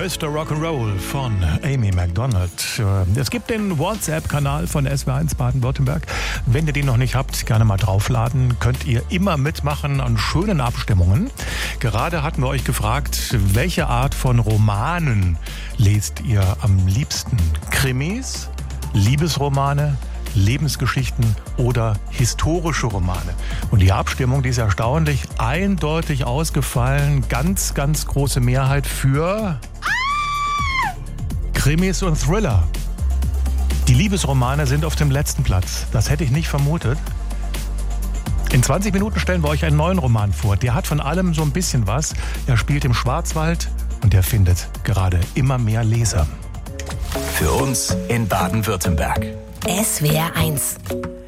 Mr. Rock'n'Roll von Amy Macdonald. Es gibt den WhatsApp-Kanal von SWR1 Baden-Württemberg. Wenn ihr den noch nicht habt, gerne mal draufladen. Könnt ihr immer mitmachen an schönen Abstimmungen. Gerade hatten wir euch gefragt, welche Art von Romanen lest ihr am liebsten? Krimis, Liebesromane, Lebensgeschichten oder historische Romane. Und die Abstimmung, die ist erstaunlich eindeutig ausgefallen. Ganz, ganz große Mehrheit für Krimis und Thriller. Die Liebesromane sind auf dem letzten Platz. Das hätte ich nicht vermutet. In 20 Minuten stellen wir euch einen neuen Roman vor. Der hat von allem so ein bisschen was. Er spielt im Schwarzwald und er findet gerade immer mehr Leser. Für uns in Baden-Württemberg. SWR1